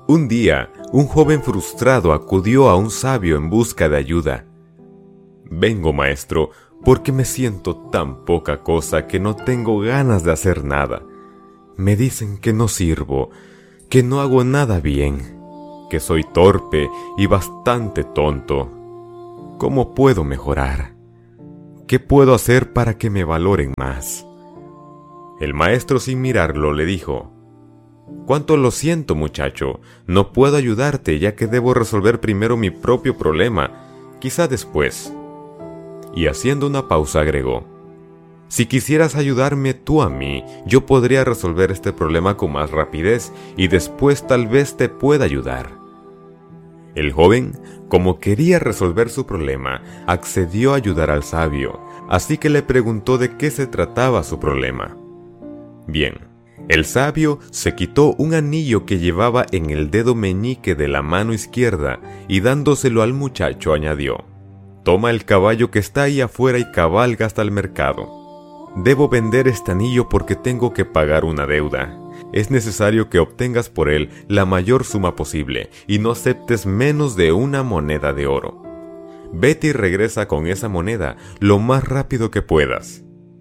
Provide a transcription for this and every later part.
Un día, un joven frustrado acudió a un sabio en busca de ayuda. «Vengo, maestro, porque me siento tan poca cosa que no tengo ganas de hacer nada. Me dicen que no sirvo, que no hago nada bien, que soy torpe y bastante tonto. ¿Cómo puedo mejorar? ¿Qué puedo hacer para que me valoren más?» El maestro, sin mirarlo, le dijo: «Cuánto lo siento, muchacho, no puedo ayudarte ya que debo resolver primero mi propio problema, quizá después». Y haciendo una pausa agregó: «Si quisieras ayudarme tú a mí, yo podría resolver este problema con más rapidez y después tal vez te pueda ayudar». El joven, como quería resolver su problema, accedió a ayudar al sabio, así que le preguntó de qué se trataba su problema. Bien, el sabio se quitó un anillo que llevaba en el dedo meñique de la mano izquierda y dándoselo al muchacho añadió: «Toma el caballo que está ahí afuera y cabalga hasta el mercado. Debo vender este anillo porque tengo que pagar una deuda. Es necesario que obtengas por él la mayor suma posible y no aceptes menos de una moneda de oro. Vete y regresa con esa moneda lo más rápido que puedas».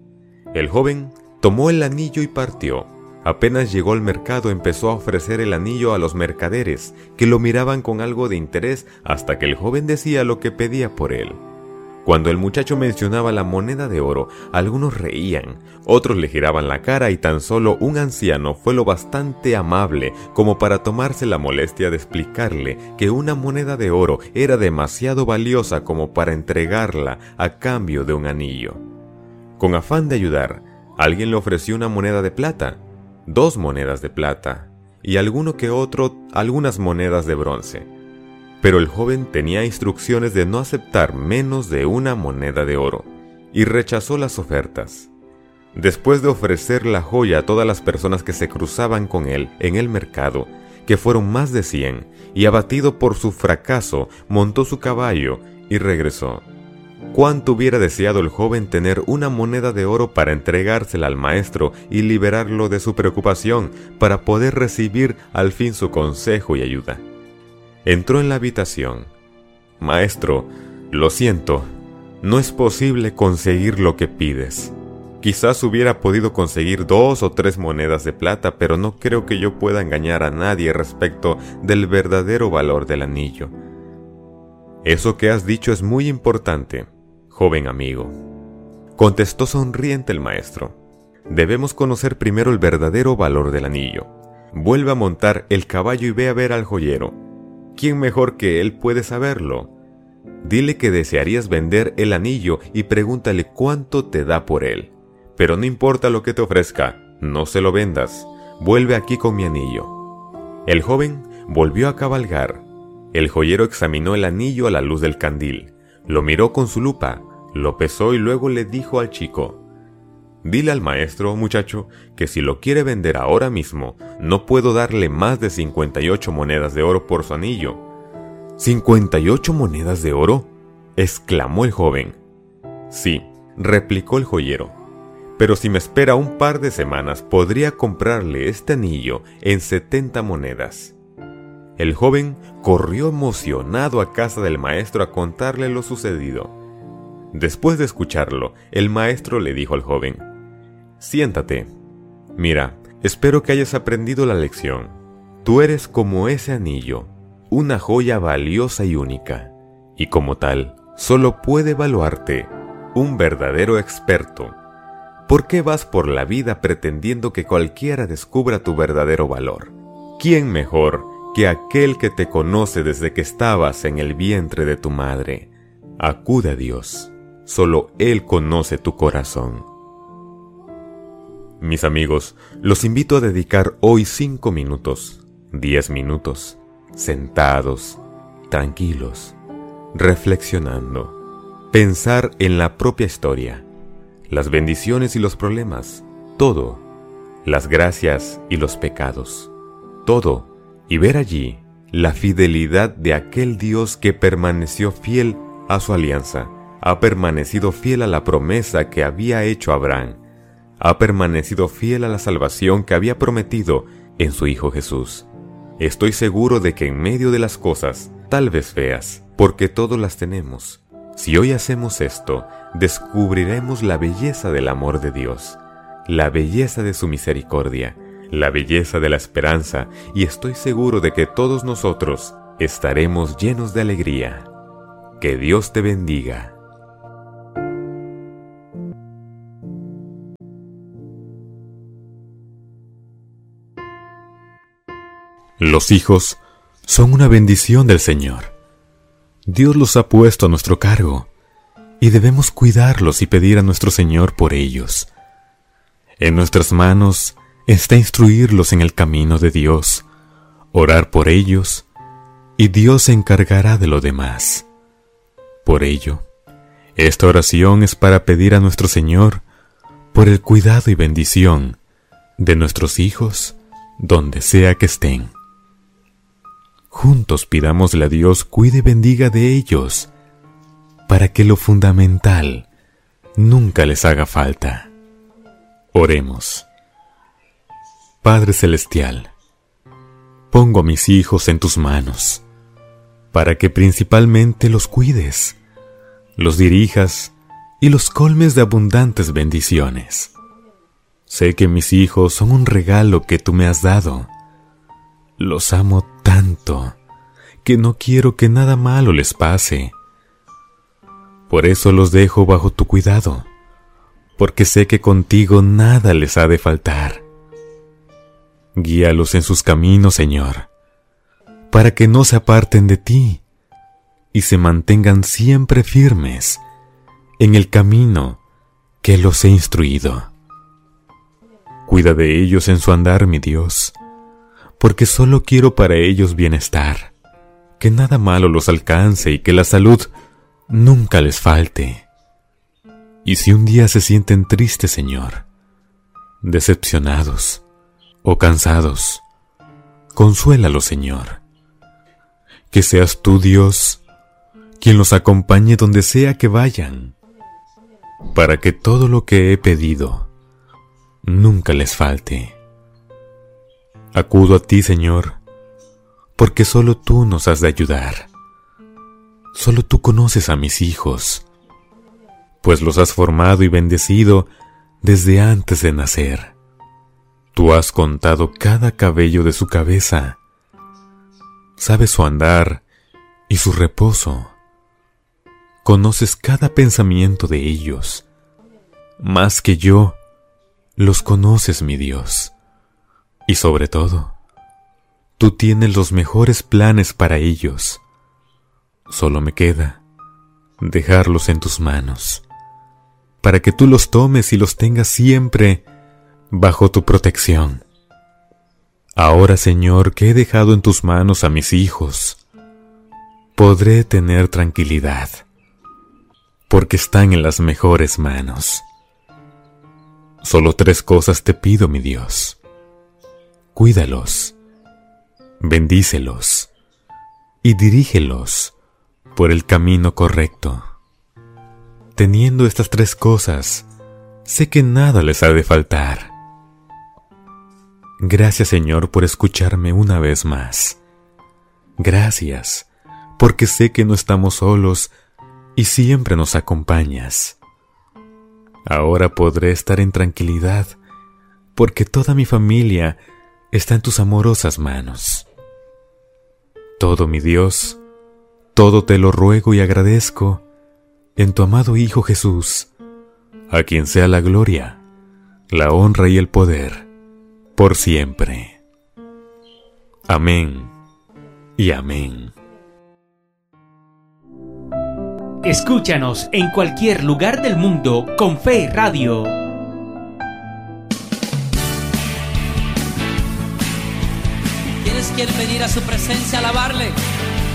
El joven tomó el anillo y partió. Apenas llegó al mercado, empezó a ofrecer el anillo a los mercaderes, que lo miraban con algo de interés hasta que el joven decía lo que pedía por él. Cuando el muchacho mencionaba la moneda de oro, algunos reían, otros le giraban la cara y tan solo un anciano fue lo bastante amable como para tomarse la molestia de explicarle que una moneda de oro era demasiado valiosa como para entregarla a cambio de un anillo. Con afán de ayudar, alguien le ofreció una moneda de plata, 2 monedas de plata y alguno que otro algunas monedas de bronce. Pero el joven tenía instrucciones de no aceptar menos de una moneda de oro y rechazó las ofertas. Después de ofrecer la joya a todas las personas que se cruzaban con él en el mercado, que fueron más de 100, y abatido por su fracaso, montó su caballo y regresó. Cuánto hubiera deseado el joven tener una moneda de oro para entregársela al maestro y liberarlo de su preocupación para poder recibir al fin su consejo y ayuda. Entró en la habitación. «Maestro, lo siento, no es posible conseguir lo que pides. Quizás hubiera podido conseguir 2 o 3 monedas de plata, pero no creo que yo pueda engañar a nadie respecto del verdadero valor del anillo. Eso que has dicho es muy importante, joven amigo», contestó sonriente el maestro. «Debemos conocer primero el verdadero valor del anillo. Vuelve a montar el caballo y ve a ver al joyero. ¿Quién mejor que él puede saberlo? Dile que desearías vender el anillo y pregúntale cuánto te da por él. Pero no importa lo que te ofrezca, no se lo vendas. Vuelve aquí con mi anillo». El joven volvió a cabalgar. El joyero examinó el anillo a la luz del candil, lo miró con su lupa, lo pesó y luego le dijo al chico: «Dile al maestro, muchacho, que si lo quiere vender ahora mismo, no puedo darle más de 58 monedas de oro por su anillo». «¿58 monedas de oro?», exclamó el joven. «Sí», replicó el joyero, «pero si me espera un par de semanas, podría comprarle este anillo en 70 monedas». El joven corrió emocionado a casa del maestro a contarle lo sucedido. Después de escucharlo, el maestro le dijo al joven: «Siéntate. Mira, espero que hayas aprendido la lección. Tú eres como ese anillo, una joya valiosa y única, y como tal, solo puede evaluarte un verdadero experto. ¿Por qué vas por la vida pretendiendo que cualquiera descubra tu verdadero valor? ¿Quién mejor que aquel que te conoce desde que estabas en el vientre de tu madre? Acude a Dios, solo Él conoce tu corazón». Mis amigos, los invito a dedicar hoy 5 minutos, 10 minutos, sentados, tranquilos, reflexionando, pensar en la propia historia, las bendiciones y los problemas, todo, las gracias y los pecados, todo, y ver allí la fidelidad de aquel Dios que permaneció fiel a su alianza, ha permanecido fiel a la promesa que había hecho Abraham, ha permanecido fiel a la salvación que había prometido en su Hijo Jesús. Estoy seguro de que en medio de las cosas, tal vez feas, porque todos las tenemos, si hoy hacemos esto, descubriremos la belleza del amor de Dios, la belleza de su misericordia, la belleza de la esperanza, y estoy seguro de que todos nosotros estaremos llenos de alegría. Que Dios te bendiga. Los hijos son una bendición del Señor. Dios los ha puesto a nuestro cargo y debemos cuidarlos y pedir a nuestro Señor por ellos. En nuestras manos está instruirlos en el camino de Dios, orar por ellos, y Dios se encargará de lo demás. Por ello, esta oración es para pedir a nuestro Señor por el cuidado y bendición de nuestros hijos donde sea que estén. Juntos pidámosle a Dios cuide y bendiga de ellos, para que lo fundamental nunca les haga falta. Oremos. Padre Celestial, pongo a mis hijos en tus manos, para que principalmente los cuides, los dirijas y los colmes de abundantes bendiciones. Sé que mis hijos son un regalo que tú me has dado. Los amo tanto que no quiero que nada malo les pase. Por eso los dejo bajo tu cuidado, porque sé que contigo nada les ha de faltar. Guíalos en sus caminos, Señor, para que no se aparten de ti y se mantengan siempre firmes en el camino que los he instruido. Cuida de ellos en su andar, mi Dios, porque solo quiero para ellos bienestar, que nada malo los alcance y que la salud nunca les falte. Y si un día se sienten tristes, Señor, decepcionados o cansados, consuélalos, Señor. Que seas tú, Dios, quien los acompañe donde sea que vayan, para que todo lo que he pedido nunca les falte. Acudo a ti, Señor, porque solo tú nos has de ayudar. Solo tú conoces a mis hijos, pues los has formado y bendecido desde antes de nacer. Tú has contado cada cabello de su cabeza, sabes su andar y su reposo. Conoces cada pensamiento de ellos. Más que yo, los conoces, mi Dios. Y sobre todo, tú tienes los mejores planes para ellos. Solo me queda dejarlos en tus manos, para que tú los tomes y los tengas siempre bajo tu protección. Ahora, Señor, que he dejado en tus manos a mis hijos, podré tener tranquilidad, porque están en las mejores manos. Solo 3 cosas te pido, mi Dios. Cuídalos, bendícelos y dirígelos por el camino correcto. Teniendo estas 3 cosas, sé que nada les ha de faltar. Gracias, Señor, por escucharme una vez más. Gracias, porque sé que no estamos solos y siempre nos acompañas. Ahora podré estar en tranquilidad, porque toda mi familia está en tus amorosas manos. Todo, mi Dios, todo te lo ruego y agradezco en tu amado Hijo Jesús, a quien sea la gloria, la honra y el poder, por siempre. Amén y amén. Escúchanos en cualquier lugar del mundo con Fe Radio. ¿Quiénes quieren venir a su presencia a alabarle?